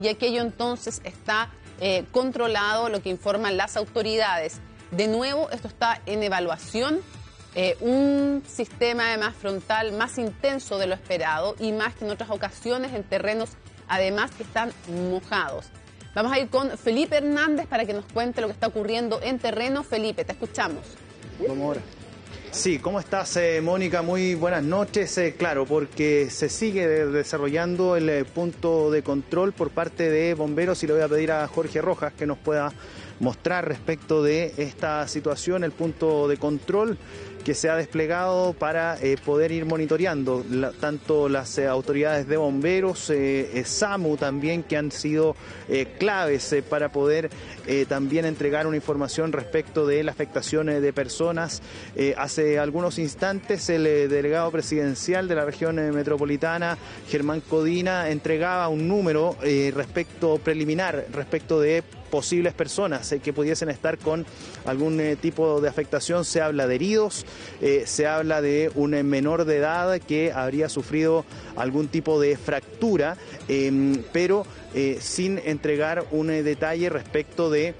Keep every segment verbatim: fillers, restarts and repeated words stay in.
y aquello entonces está eh, controlado, lo que informan las autoridades. De nuevo, esto está en evaluación, eh, un sistema además frontal más intenso de lo esperado y más que en otras ocasiones en terrenos además que están mojados. Vamos a ir con Felipe Hernández para que nos cuente lo que está ocurriendo en terreno. Felipe, te escuchamos. Vamos ahora. Sí, ¿cómo estás, eh, Mónica? Muy buenas noches. Eh, claro, porque se sigue desarrollando el eh, punto de control por parte de bomberos y le voy a pedir a Jorge Rojas que nos pueda mostrar respecto de esta situación, el punto de control que se ha desplegado para eh, poder ir monitoreando la, tanto las eh, autoridades de bomberos, eh, eh, SAMU también, que han sido eh, claves eh, para poder eh, también entregar una información respecto de la afectación eh, de personas. Eh, hace algunos instantes el eh, delegado presidencial de la región eh, metropolitana, Germán Codina, entregaba un número eh, respecto preliminar, respecto de posibles personas eh, que pudiesen estar con algún eh, tipo de afectación. Se habla de heridos, eh, se habla de un eh, menor de edad que habría sufrido algún tipo de fractura, eh, pero eh, sin entregar un eh, detalle respecto de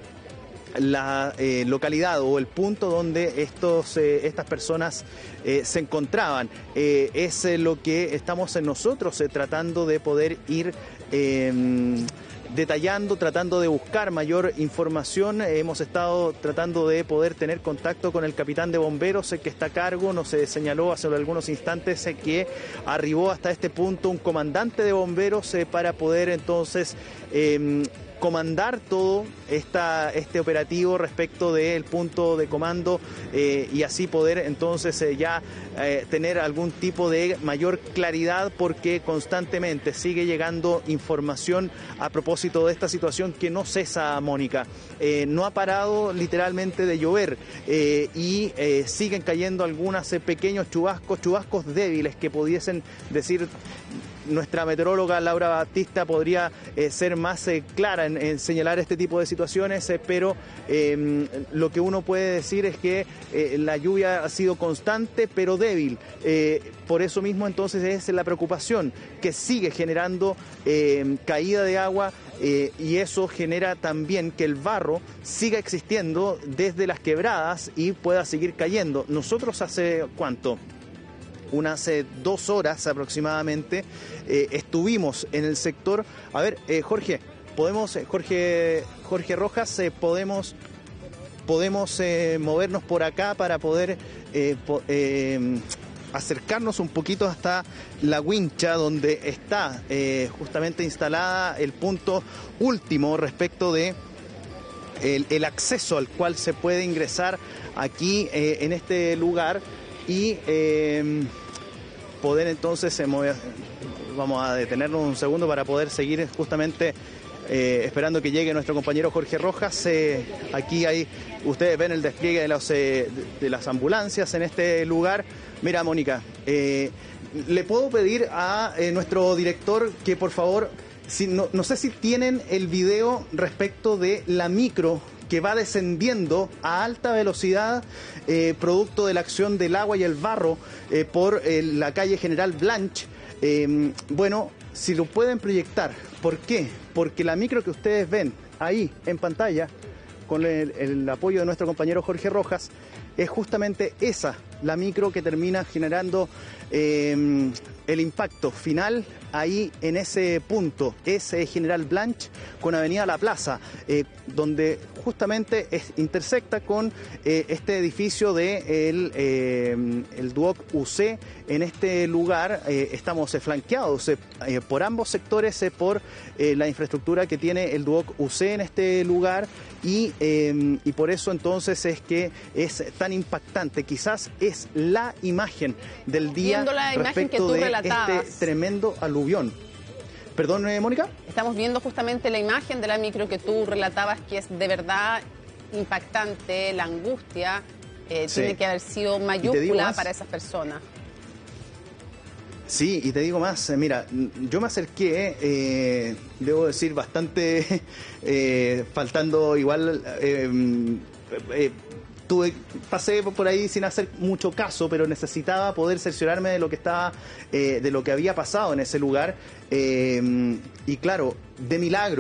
la eh, localidad o el punto donde estos, eh, estas personas eh, se encontraban. Eh, es eh, lo que estamos eh, nosotros eh, tratando de poder ir eh, detallando, tratando de buscar mayor información. Eh, hemos estado tratando de poder tener contacto con el capitán de bomberos eh, que está a cargo. Nos eh, señaló hace algunos instantes eh, que arribó hasta este punto un comandante de bomberos eh, para poder entonces eh, comandar todo esta, este operativo respecto del punto de comando eh, y así poder entonces eh, ya eh, tener algún tipo de mayor claridad, porque constantemente sigue llegando información a propósito de esta situación que no cesa, Mónica. Eh, no ha parado literalmente de llover eh, y eh, siguen cayendo algunos eh, pequeños chubascos, chubascos débiles que pudiesen decir. Nuestra meteoróloga Laura Batista podría eh, ser más eh, clara en, en señalar este tipo de situaciones, eh, pero eh, lo que uno puede decir es que eh, la lluvia ha sido constante pero débil. Eh, por eso mismo entonces es la preocupación que sigue generando eh, caída de agua eh, y eso genera también que el barro siga existiendo desde las quebradas y pueda seguir cayendo. Nosotros hace ¿cuánto? Unas eh, dos horas aproximadamente eh, estuvimos en el sector. A ver, eh, Jorge, podemos, eh, Jorge, Jorge Rojas, eh, podemos, podemos eh, movernos por acá para poder eh, po eh, acercarnos un poquito hasta la wincha donde está eh, justamente instalada el punto último respecto de el, el acceso al cual se puede ingresar aquí eh, en este lugar. Y eh, poder entonces, eh, mover, vamos a detenernos un segundo para poder seguir justamente eh, esperando que llegue nuestro compañero Jorge Rojas. Eh, aquí hay, ustedes ven el despliegue de, los, eh, de, de las ambulancias en este lugar. Mira, Mónica, eh, le puedo pedir a eh, nuestro director que por favor, si, no, no sé si tienen el video respecto de la micro que va descendiendo a alta velocidad, eh, producto de la acción del agua y el barro eh, por eh, la calle General Blanch. Eh, bueno, si lo pueden proyectar. ¿Por qué? Porque la micro que ustedes ven ahí en pantalla, con el, el apoyo de nuestro compañero Jorge Rojas, es justamente esa, la micro que termina generando eh, el impacto final ahí en ese punto, ese General Blanch con Avenida La Plaza, eh, donde justamente es, intersecta con eh, este edificio de el, eh, el Duoc U C. En este lugar eh, estamos eh, flanqueados eh, por ambos sectores eh, por eh, la infraestructura que tiene el Duoc U C en este lugar y, eh, y por eso entonces es que es tan impactante. Quizás es la imagen del día Viendo la imagen respecto que tú de relatabas. este tremendo aluvión. Perdón, eh, Mónica. Estamos viendo justamente la imagen de la micro que tú relatabas, que es de verdad impactante, la angustia eh, Sí. tiene que haber sido mayúscula para esas personas. Sí, y te digo más, eh, mira, yo me acerqué, eh, debo decir, bastante, eh, faltando igual eh, eh, tuve, pasé por ahí sin hacer mucho caso, pero necesitaba poder cerciorarme de lo que estaba, eh, de lo que había pasado en ese lugar. Eh, y claro, de milagro